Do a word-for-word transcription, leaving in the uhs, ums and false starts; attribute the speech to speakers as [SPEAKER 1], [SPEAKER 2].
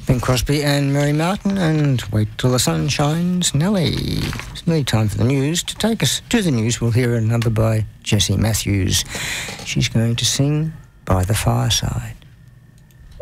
[SPEAKER 1] Bing Crosby and Mary Martin, and Wait Till the Sun Shines, Nelly. It's nearly time for the news. To take us to the news, we'll hear another by Jessie Matthews. She's going to sing By the Fireside.